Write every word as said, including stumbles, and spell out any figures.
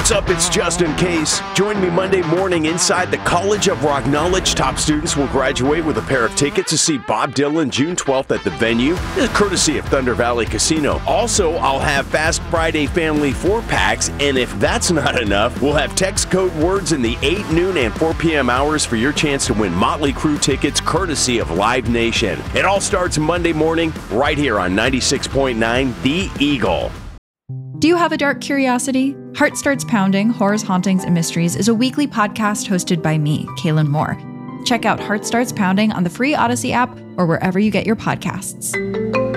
What's up? It's Justin Case. Join me Monday morning inside the College of Rock Knowledge. Top students will graduate with a pair of tickets to see Bob Dylan June twelfth at the venue, courtesy of Thunder Valley Casino. Also, I'll have Fast Friday Family four-packs, and if that's not enough, we'll have text code words in the eight, noon, and four p.m. hours for your chance to win Motley Crue tickets, courtesy of Live Nation. It all starts Monday morning right here on ninety-six point nine The Eagle. Do you have a dark curiosity? Heart Starts Pounding, Horrors, Hauntings, and Mysteries is a weekly podcast hosted by me, Kaylin Moore. Check out Heart Starts Pounding on the free Odyssey app or wherever you get your podcasts.